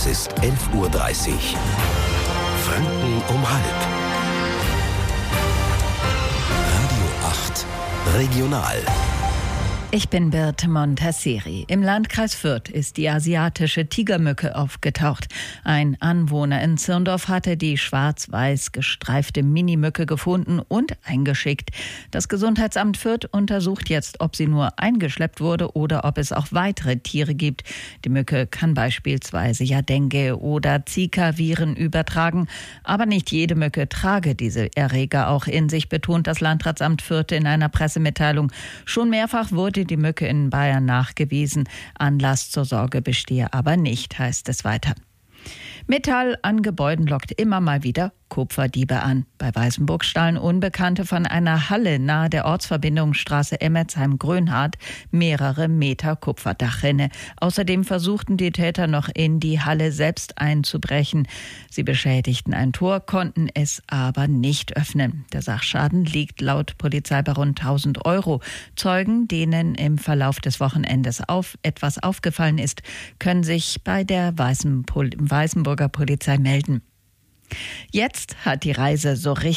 Es ist 11:30 Uhr. Franken um halb. Radio 8 Regional. Ich bin Birte Montasseri. Im Landkreis Fürth ist die asiatische Tigermücke aufgetaucht. Ein Anwohner in Zirndorf hatte die schwarz-weiß gestreifte Minimücke gefunden und eingeschickt. Das Gesundheitsamt Fürth untersucht jetzt, ob sie nur eingeschleppt wurde oder ob es auch weitere Tiere gibt. Die Mücke kann beispielsweise Dengue oder Zika-Viren übertragen. Aber nicht jede Mücke trage diese Erreger auch in sich, betont das Landratsamt Fürth in einer Pressemitteilung. Schon mehrfach wurde die Mücke in Bayern nachgewiesen. Anlass zur Sorge bestehe aber nicht, heißt es weiter. Metall an Gebäuden lockt immer mal wieder Kupferdiebe an. Bei Weißenburg stahlen Unbekannte von einer Halle nahe der Ortsverbindungsstraße Emmersheim-Grönhardt mehrere Meter Kupferdachrinne. Außerdem versuchten die Täter noch in die Halle selbst einzubrechen. Sie beschädigten ein Tor, konnten es aber nicht öffnen. Der Sachschaden liegt laut Polizei bei rund 1.000 €. Zeugen, denen im Verlauf des Wochenendes etwas aufgefallen ist, können sich bei der Weißenburger Polizei melden. Jetzt hat die Reise so richtig